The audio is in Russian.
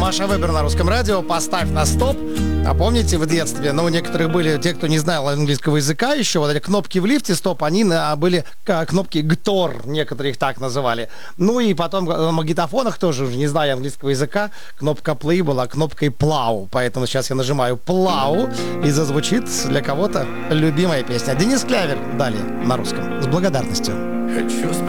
Маша Вебер на Русском радио. Поставь на стоп. А помните, в детстве, у некоторых были, те, кто не знал английского языка еще, вот эти кнопки в лифте, стоп, они были кнопки ГТОР, некоторые их так называли. Ну и потом на магнитофонах тоже, уже не зная английского языка, кнопка play была кнопкой пlau. Поэтому сейчас я нажимаю пlau, и зазвучит для кого-то любимая песня. Денис Клявер далее на русском. С благодарностью.